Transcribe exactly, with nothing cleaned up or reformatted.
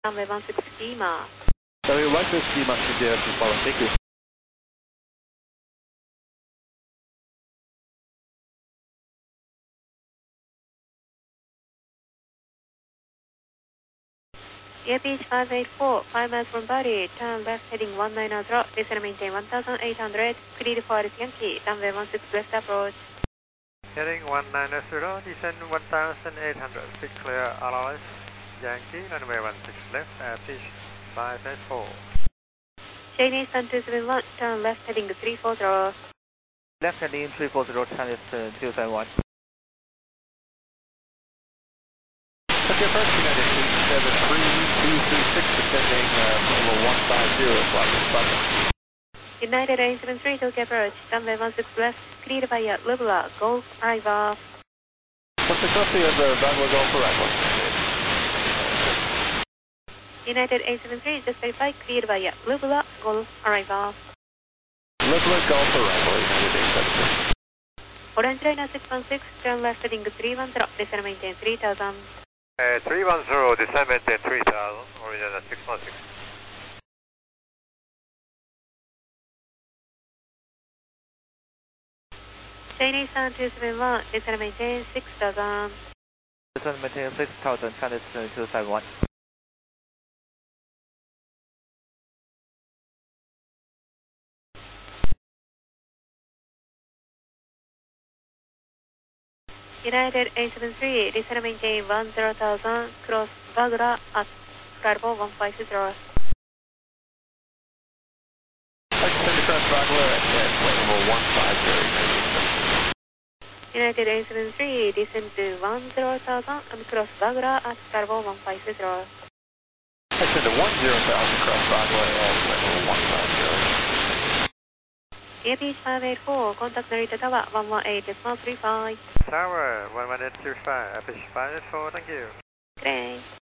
runway one six Lima. Runway one six Lima, zero two four, thank you. Air Beach five eight four, five miles from body, turn left heading one nine zero, descend and maintain one thousand eight hundred, clear for Yankee, runway one six left approach. Heading one nine zero, descend one thousand eight hundred, speed clear, Alice, Yankee, runway one six left, Air Beach five eight four. Chinese Sun two seven one, turn left heading three four zero. Left heading three four zero, turn left uh, two seven one. Okay, first United eight seven three two three six, descending uh, level one five zero, flight response. United eight seven three, Tokyo approach, runway one six left, cleared via Lubula, Golf arrival. What's the copy of the Bravo Golf arrival? United eight seven three, just verify, cleared via Lubula, Golf arrival. Lubula Golf arrival, United eight seven three. Orange Liner six one six, turn left heading three one zero, descend and maintain three thousand. Uh, three one zero, descend maintain three thousand, original six one six. Chinese Sun two seven one, descend and maintain six thousand. Descend and maintain six thousand, turn left uh, two seven one. United eight seven three, descend and maintain one zero thousand, cross Bagra at Bravo one five zero. Descend across Bagler at flight level one five zero. United eight seven three, descend to one zero thousand and cross Bagra at Bravo one five zero. Descend to one zero thousand, cross Bagler at flight level one five zero. Air Beach five eight four, contact Narita Tower one one eight decimal three five. Tower one one eight three five, Air Beach five eight four, thank you. Great.